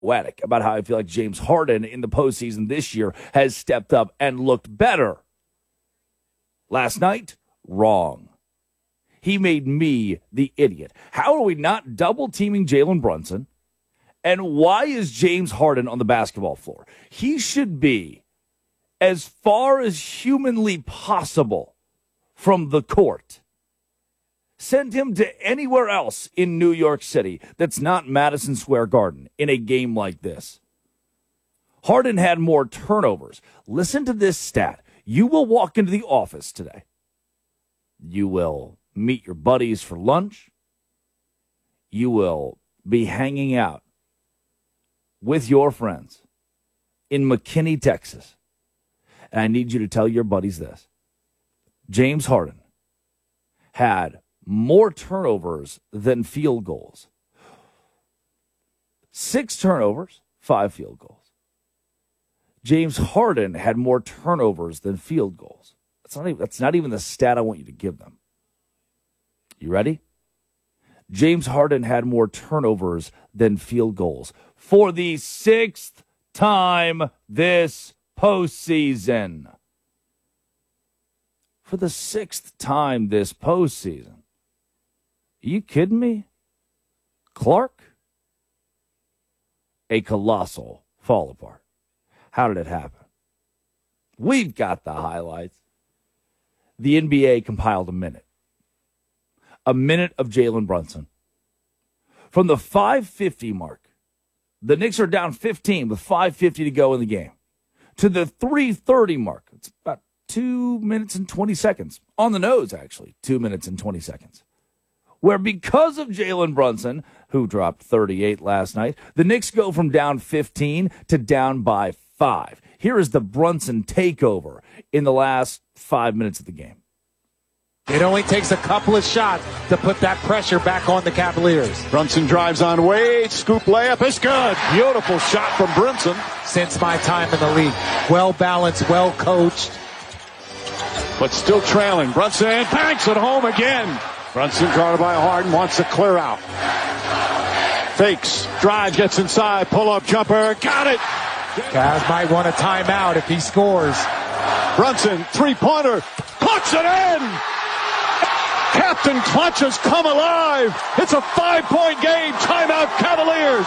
poetic about how I feel like James Harden in the postseason this year has stepped up and looked better. Last night, wrong. He made me the idiot. How are we not double-teaming Jalen Brunson? And why is James Harden on the basketball floor? He should be as far as humanly possible from the court. Send him to anywhere else in New York City that's not Madison Square Garden in a game like this. Harden had more turnovers. Listen to this stat. You will walk into the office today. You will meet your buddies for lunch. You will be hanging out with your friends in McKinney, Texas. And I need you to tell your buddies this. James Harden had more turnovers than field goals. 6 turnovers, 5 field goals. James Harden had more turnovers than field goals. That's not even the stat I want you to give them. You ready? James Harden had more turnovers than field goals for the 6th time this postseason. For the 6th time this postseason. Are you kidding me? Clark? A colossal fall apart. How did it happen? We've got the highlights. The NBA compiled a minute. A minute of Jalen Brunson. From the 5:50 mark, the Knicks are down 15 with 5:50 to go in the game, to the 3:30 mark. It's about 2 minutes and 20 seconds. On the nose, actually, 2 minutes and 20 seconds. Where because of Jalen Brunson, who dropped 38 last night, the Knicks go from down 15 to down by 5. Here is the Brunson takeover in the last 5 minutes of the game. It only takes a couple of shots to put that pressure back on the Cavaliers. Brunson drives on Wade. Scoop layup. It's good. Beautiful shot from Brunson. Since my time in the league. Well balanced, well coached. But still trailing. Brunson banks it home again. Brunson guarded by Harden. Wants to clear out. Fakes. Drive. Gets inside. Pull-up jumper. Got it. Cavs might want a timeout if he scores. Brunson. Three-pointer. Puts it in. Captain Clutch has come alive. It's a 5-point game. Timeout Cavaliers.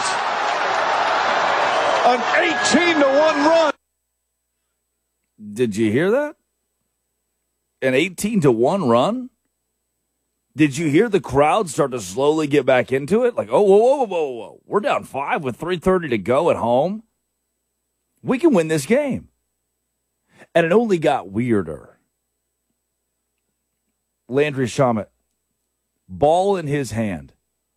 An 18-1 run. Did you hear that? An 18-1 run? Did you hear the crowd start to slowly get back into it? Like, oh, whoa. We're down 5 with 3:30 to go at home. We can win this game. And it only got weirder. Landry Shamet, ball in his hand.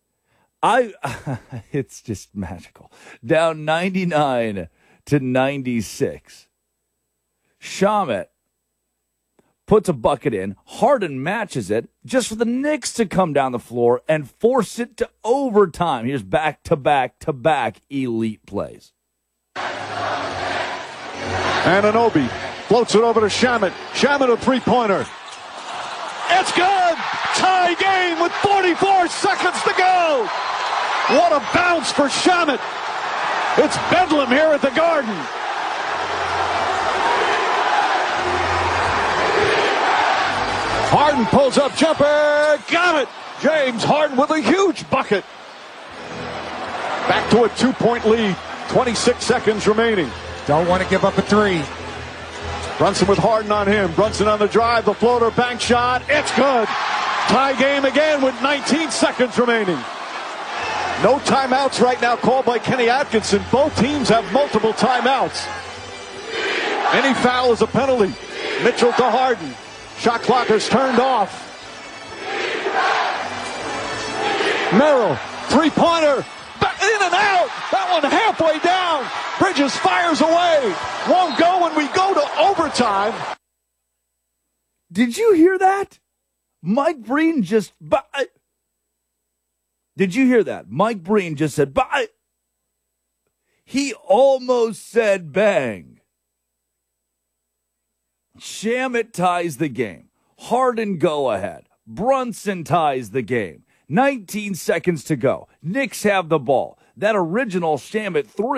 It's just magical. Down 99-96. Shamet puts a bucket in. Harden matches it just for the Knicks to come down the floor and force it to overtime. Here's back-to-back elite plays. Anunoby floats it over to Shamet. Shamet a three-pointer. It's good! Tie game with 44 seconds to go! What a bounce for Shamet! It's bedlam here at the Garden. Harden pulls up jumper. Got it! James Harden with a huge bucket. Back to a 2-point lead. 26 seconds remaining. Don't want to give up a three. Brunson with Harden on him. Brunson on the drive. The floater bank shot. It's good. Tie game again with 19 seconds remaining. No timeouts right now called by Kenny Atkinson. Both teams have multiple timeouts. Any foul is a penalty. Mitchell to Harden. Shot clock is turned off. Merrill. Three-pointer. In and out. That one halfway down. Bridges fires away. Won't go when we go to overtime. Did you hear that? Mike Breen just... Did you hear that? Mike Breen just said... He almost said bang. Shamet ties the game. Harden go ahead. Brunson ties the game. 19 seconds to go. Knicks have the ball. that original Shamit 3